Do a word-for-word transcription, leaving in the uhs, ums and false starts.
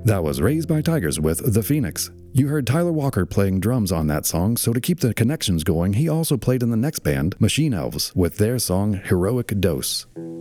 That was Raised by Tigers with The Phoenix. You heard Tyler Walker playing drums on that song, so to keep the connections going, he also played in the next band, Machine Elves, with their song Heroic Dose.